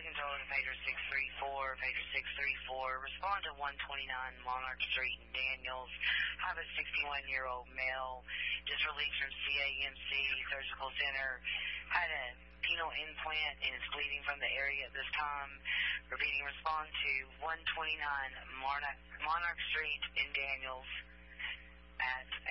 control to Pager 634, Pager 634. Respond to 129 Monarch Street in Daniels. Have a 61-year-old male just released from CAMC Surgical Center. Had a penile implant and is bleeding from the area at this time. Repeating, respond to 129 Monarch Street in Daniels at